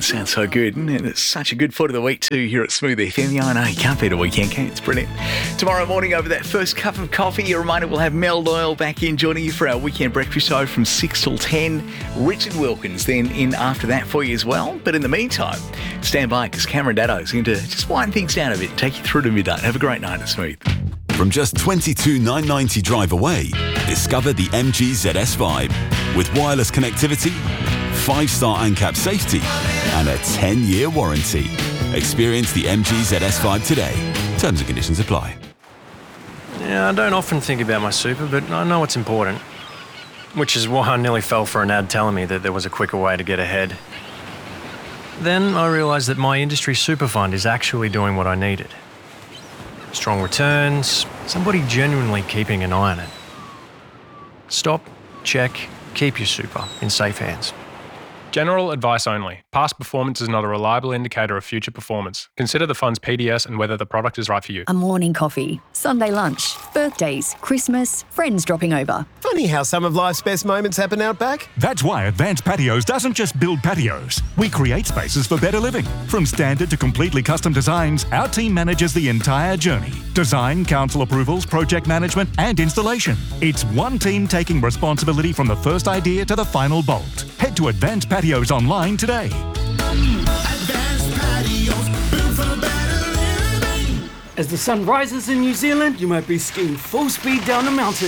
sounds so good, and it's such a good foot of the week too here at Smooth FM. Yeah, I know, you can't beat a weekend, can you? It's brilliant. Tomorrow morning over that first cup of coffee, a reminder we'll have Mel Doyle back in joining you for our weekend breakfast show from 6 till 10. Richard Wilkins then in after that for you as well. But in the meantime, stand by because Cameron Daddo's going to just wind things down a bit, take you through to midnight. Have a great night at Smooth. From just $22,990 drive away, discover the MG ZS Vibe with wireless connectivity, 5-star ANCAP safety and a 10-year warranty. Experience the MG ZS Vibe today. Terms and conditions apply. Yeah, I don't often think about my super, but I know it's important. Which is why I nearly fell for an ad telling me that there was a quicker way to get ahead. Then I realised that my industry super fund is actually doing what I needed. Strong returns, somebody genuinely keeping an eye on it. Stop, check, keep your super in safe hands. General advice only. Past performance is not a reliable indicator of future performance. Consider the fund's PDS and whether the product is right for you. A morning coffee, Sunday lunch, birthdays, Christmas, friends dropping over. Funny how some of life's best moments happen out back. That's why Advanced Patios doesn't just build patios. We create spaces for better living. From standard to completely custom designs, our team manages the entire journey. Design, council approvals, project management, and installation. It's one team taking responsibility from the first idea to the final bolt. Head to Advanced Patios online today. Advanced Patios, built for better living. As the sun rises in New Zealand, you might be skiing full speed down a mountain.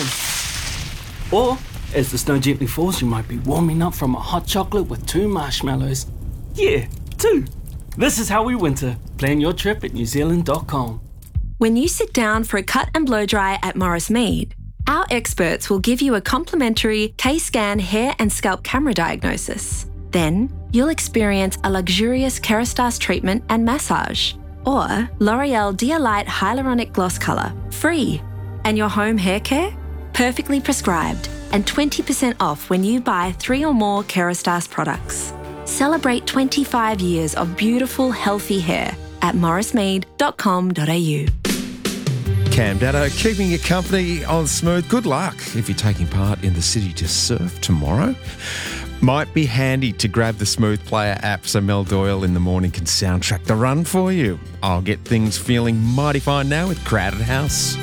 Or, as the snow gently falls, you might be warming up from a hot chocolate with 2 marshmallows. Yeah, 2. This is how we winter. Plan your trip at newzealand.com. When you sit down for a cut and blow dry at Morris Mead, our experts will give you a complimentary K-Scan hair and scalp camera diagnosis. Then, you'll experience a luxurious Kerastase treatment and massage, or L'Oreal Dia Light Hyaluronic Gloss Colour, free. And your home hair care? Perfectly prescribed, and 20% off when you buy 3 or more Kerastase products. Celebrate 25 years of beautiful, healthy hair at morrismead.com.au. Cam Daddo, keeping you company on Smooth. Good luck if you're taking part in the City to Surf tomorrow. Might be handy to grab the Smooth Player app so Mel Doyle in the morning can soundtrack the run for you. I'll get things feeling mighty fine now with Crowded House.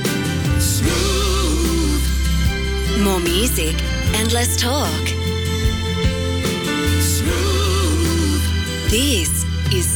Smooth. More music and less talk. Smooth. This